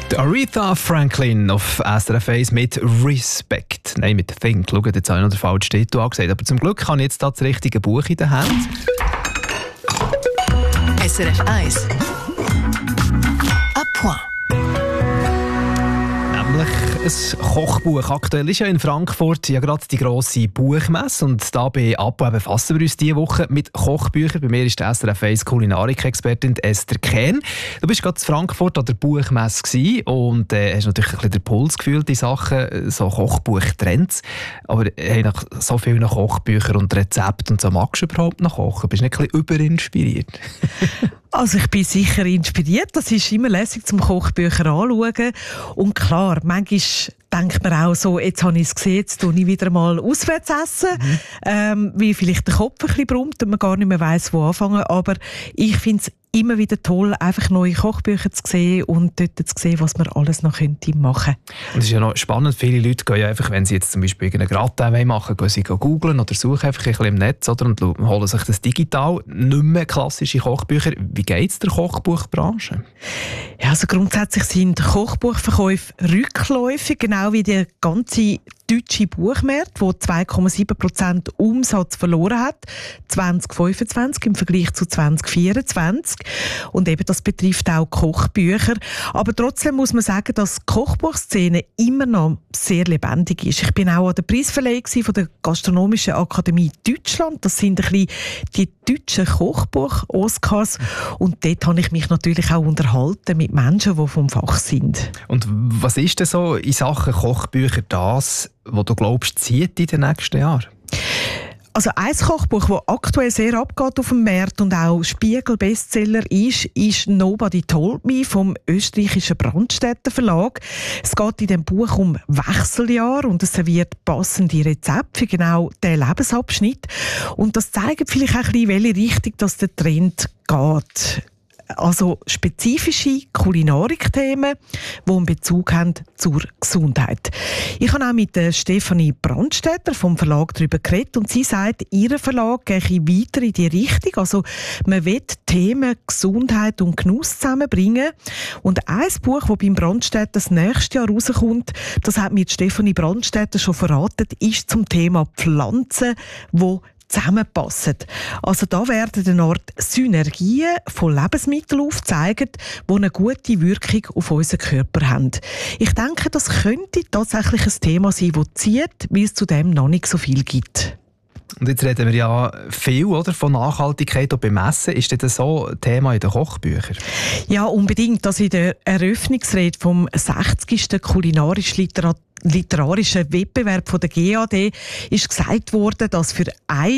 Aretha Franklin auf SRF 1 mit Respect. Nein, mit Think. Schaut, jetzt habe ich noch den falschen Titel angesagt. Aber zum Glück habe ich jetzt das richtige Buch in der Hand. SRF 1 à point. Nämlich ein Kochbuch. Aktuell ist ja in Frankfurt ja gerade die grosse Buchmesse und da bei APO befassen wir uns diese Woche mit Kochbüchern. Bei mir ist die SRF 1 Kulinarik-Expertin Esther Kehn. Du bist gerade in Frankfurt an der Buchmesse gewesen und hast natürlich ein bisschen den Puls gefühlt, die Sachen, so Kochbuchtrends. Aber nach so vielen Kochbüchern und Rezepten und so, magst du überhaupt noch kochen? Bist du nicht ein bisschen überinspiriert? Also ich bin sicher inspiriert. Das ist immer lässig zum Kochbücher anschauen. Und klar, manchmal denkt man auch so, jetzt habe ich es gesehen, jetzt tue ich wieder mal auswärts essen. Wie vielleicht der Kopf ein bisschen brummt und man gar nicht mehr weiss, wo anfangen. Aber ich finde es immer wieder toll, einfach neue Kochbücher zu sehen und dort zu sehen, was man alles noch machen könnte. Und es ist ja noch spannend, viele Leute gehen ja einfach, wenn sie jetzt zum Beispiel einen Gratin machen wollen, gehen sie googlen oder suchen einfach ein bisschen im Netz oder, und holen sich das digital, nicht mehr klassische Kochbücher. Wie geht es der Kochbuchbranche? Ja, also grundsätzlich sind Kochbuchverkäufe rückläufig, genau wie der ganze deutsche Buchmarkt, der 2,7% Umsatz verloren hat, 2025 im Vergleich zu 2024. Und eben das betrifft auch Kochbücher. Aber trotzdem muss man sagen, dass die Kochbuchszene immer noch sehr lebendig ist. Ich bin auch an der Preisverleihung von der Gastronomischen Akademie Deutschland. Das sind ein bisschen die deutschen Kochbuch-Oscars. Und dort habe ich mich natürlich auch unterhalten mit Menschen, die vom Fach sind. Und was ist denn so in Sachen Kochbücher das, was du glaubst, zieht in den nächsten Jahren? Also ein Kochbuch, das aktuell sehr abgeht auf dem Markt und auch Spiegel-Bestseller ist «Nobody Told Me» vom österreichischen Brandstätter Verlag. Es geht in dem Buch um Wechseljahr und es serviert passende Rezepte für genau diesen Lebensabschnitt. Und das zeigt vielleicht auch ein bisschen, in welche Richtung das der Trend geht. Also spezifische Kulinarik-Themen, die einen Bezug haben zur Gesundheit. Ich habe auch mit Stefanie Brandstätter vom Verlag darüber geredet und sie sagt, ihr Verlag gehe weiter in die Richtung. Also man will Themen Gesundheit und Genuss zusammenbringen. Und ein Buch, das beim Brandstätter das nächste Jahr rauskommt, das hat mir Stefanie Brandstätter schon verraten, ist zum Thema Pflanzen, die zusammenpassen. Also da werden eine Art Synergien von Lebensmitteln aufgezeigt, die eine gute Wirkung auf unseren Körper haben. Ich denke, das könnte tatsächlich ein Thema sein, das zieht, weil es zudem noch nicht so viel gibt. Und jetzt reden wir ja viel, oder, von Nachhaltigkeit und beim Essen. Ist das so ein Thema in den Kochbüchern? Ja, unbedingt. Also in der Eröffnungsrede vom 60. literarischen Wettbewerb von der GAD ist gesagt worden, dass für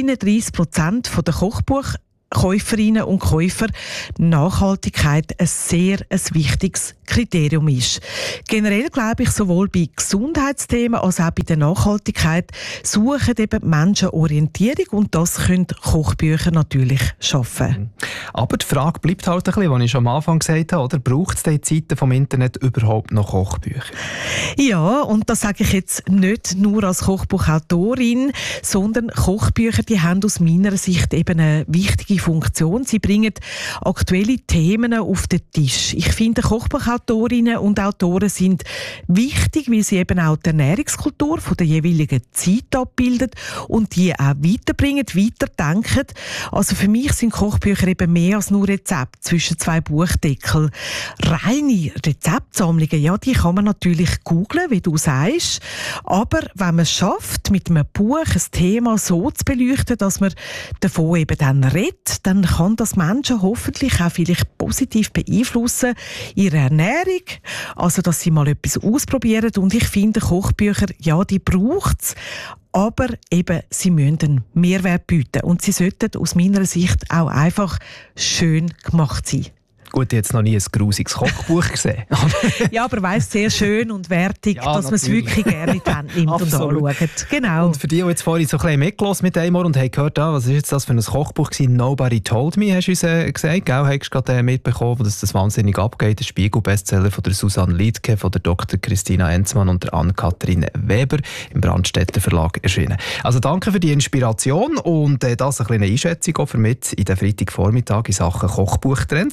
31% der Kochbuchkäuferinnen und Käufer Nachhaltigkeit ein sehr wichtiges Kriterium ist. Generell glaube ich, sowohl bei Gesundheitsthemen als auch bei der Nachhaltigkeit suchen eben Menschen Orientierung und das können Kochbücher natürlich schaffen. Aber die Frage bleibt halt ein bisschen, wie ich schon am Anfang gesagt habe, oder? Braucht es in Zeiten vom Internet überhaupt noch Kochbücher? Ja, und das sage ich jetzt nicht nur als Kochbuchautorin, sondern Kochbücher, die haben aus meiner Sicht eben eine wichtige Funktion. Sie bringen aktuelle Themen auf den Tisch. Ich finde, Kochbuchautorinnen und Autoren sind wichtig, weil sie eben auch die Ernährungskultur von der jeweiligen Zeit abbilden und die auch weiterbringen, weiterdenken. Also für mich sind Kochbücher eben mehr als nur Rezepte zwischen zwei Buchdeckeln. Reine Rezeptsammlungen, ja, die kann man natürlich googlen, wie du sagst. Aber wenn man es schafft, mit einem Buch ein Thema so zu beleuchten, dass man davon eben dann redet, dann kann das Menschen hoffentlich auch vielleicht positiv beeinflussen, ihre Ernährung, also dass sie mal etwas ausprobieren. Und ich finde, Kochbücher, ja, die braucht es, aber eben, sie müssen einen Mehrwert bieten. Und sie sollten aus meiner Sicht auch einfach schön gemacht sein. Gut, ich habe jetzt noch nie ein grusiges Kochbuch gesehen. Ja, aber weiss, sehr schön und wertig, ja, dass man es wirklich gerne in die Hand nimmt und anschaut. Genau. Und für die jetzt vorhin so ein bisschen mitgelassen mit einem und haben gehört, was ist jetzt das für ein Kochbuch gewesen? «Nobody Told Me», hast du uns gesagt, gell? Hast du gerade mitbekommen, dass das wahnsinnig abgeht? Der Spiegel-Bestseller von der Susanne Liedtke, von der Dr. Christina Enzmann und der Ann-Kathrin Weber im Brandstätter Verlag erschienen. Also danke für die Inspiration und das eine kleine Einschätzung auch für mit in den Freitagvormittag in Sachen Kochbuchtrends von der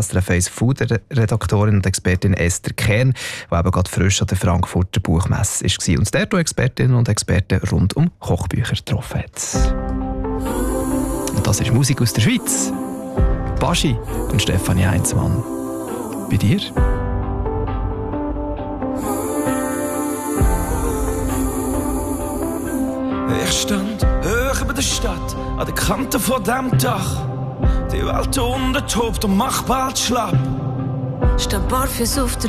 SRF 1 Food-Redaktorin und Expertin Esther Kern, die eben gerade frisch an der Frankfurter Buchmesse war und dort auch Expertinnen und Experten rund um Kochbücher getroffen hat. Und das ist Musik aus der Schweiz. Baschi und Stefanie Heinzmann. Bei dir? Ich stand hoch über der Stadt, an der Kante von dem Dach. Die Welt unten tobt und macht bald schlapp. Statt barfuß auf der